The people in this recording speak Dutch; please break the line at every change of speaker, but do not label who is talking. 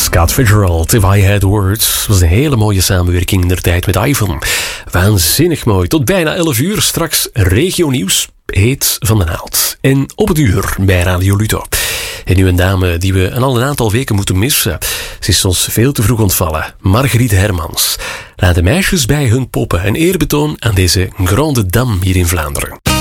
Scott Fitzgerald, If I Had Words. Was een hele mooie samenwerking in der tijd met Ivan. Waanzinnig mooi. Tot bijna 11 uur. Straks regionieuws. Heet van de naald. En op het uur bij Radio Ludo. En nu een dame die we al een aantal weken moeten missen. Ze is ons veel te vroeg ontvallen. Margriet Hermans. Laat de meisjes bij hun poppen. Een eerbetoon aan deze grande dame hier in Vlaanderen.